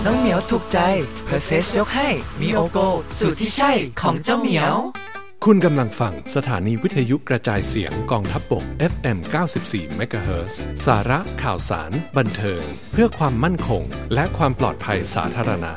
น้องเหมียวถูกใจเพอร์เซสยกให้มีโอโกสูตรที่ใช่ของเจ้าเหมียวคุณกำลังฟังสถานีวิทยุกระจายเสียงกองทัพบก FM 94 MHz สาระข่าวสารบันเทิงเพื่อความมั่นคงและความปลอดภัยสาธารณะ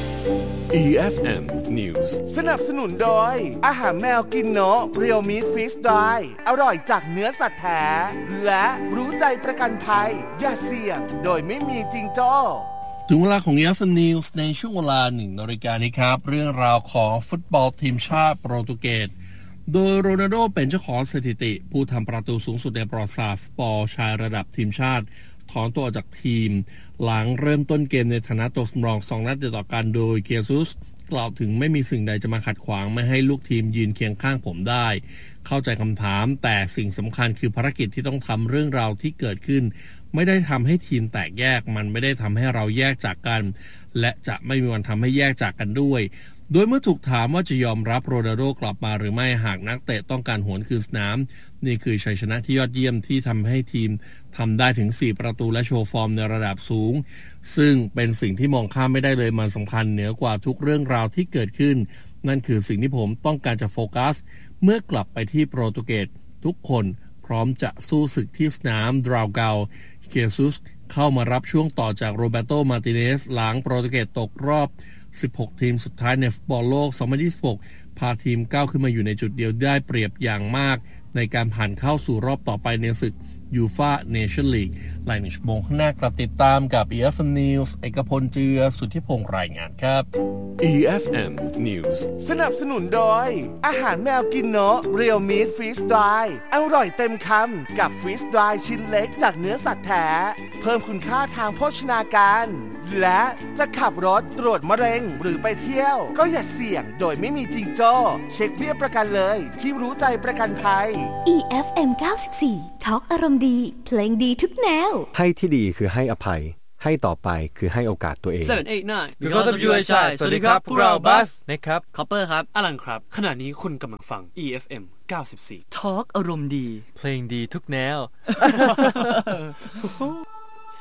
EFM News สนับสนุนโดยอาหารแมวกินโนะเรียวมีทฟิสไดอร่อยจากเนื้อสัตว์แท้และรู้ใจประกันภัยอย่าเสี่ยงโดยไม่มีจิงโจ้ถึงเวลาของ EFM News ในช่วงเวลา 1 นาฬิกานี้ครับเรื่องราวของฟุตบอลทีมชาติโปรตุเกสโดยโรนัลโดเป็นเจ้าของสถิติผู้ทำประตูสูงสุดในประวัติศาสตร์ฟุตบอลชายระดับทีมชาติถอนตัวจากทีมหลังเริ่มต้นเกมในฐานะตัวสำรอง2 นัดติดต่อกันโดยเกซุสกล่าวถึงไม่มีสิ่งใดจะมาขัดขวางไม่ให้ลูกทีมยืนเคียงข้างผมได้เข้าใจคำถามแต่สิ่งสำคัญคือภารกิจที่ต้องทำเรื่องราวที่เกิดขึ้นไม่ได้ทำให้ทีมแตกแยกมันไม่ได้ทำให้เราแยกจากกันและจะไม่มีวันทำให้แยกจากกันด้วยโดยเมื่อถูกถามว่าจะยอมรับโรนัลโดกลับมาหรือไม่หากนักเตะต้องการหวนคืนสนามนี่คือชัยชนะที่ยอดเยี่ยมที่ทำให้ทีมทำได้ถึง4 ประตูและโชว์ฟอร์มในระดับสูงซึ่งเป็นสิ่งที่มองข้ามไม่ได้เลยมันสำคัญเหนือกว่าทุกเรื่องราวที่เกิดขึ้นนั่นคือสิ่งที่ผมต้องการจะโฟกัสเมื่อกลับไปที่โปรตุเกสทุกคนพร้อมจะสู้ศึกที่สนามดราวเกาเกซุสเข้ามารับช่วงต่อจากโรเบโตมาร์ติเนสหลังโปรตุเกสตกรอบ16 ทีมสุดท้ายในฟุตบอลโลก 2026 พาทีมก้าวขึ้นมาอยู่ในจุดเดียวได้เปรียบอย่างมากในการผ่านเข้าสู่รอบต่อไปในศึกยูฟ่าเนชั่นลีกหลาย1 ชั่วโมงข้างหน้ากลับติดตามกับ EFM News เอกพลเจือสุทธิพงษ์รายงานครับ EFM News สนับสนุนโดยอาหารแมวกินโนะเรียวมีทฟิสไดอร่อยเต็มคำกับฟิสไดชิ้นเล็กจากเนื้อสัตว์แท้เพิ่มคุณค่าทางโภชนาการและจะขับรถตรวจมะเร็งหรือไปเที่ยวก็อย่าเสี่ยงโดยไม่มีจิงโจ้เช็คเบี้ยประกันเลยที่รู้ใจประกันภัย EFM 94 ทอล์กอารมณ์ดีเพลงดีทุกแนวให้ที่ดีคือให้อภัยให้ต่อไปคือให้โอกาสตัวเอง 789 Because of you I shine สวัสดีครับพวกเราบัสนะครับคอปเปอร์ครับอลันครับขณะนี้คุณกำลังฟัง EFM 94 ทอล์กอารมณ์ดีเพลงดีทุกแนว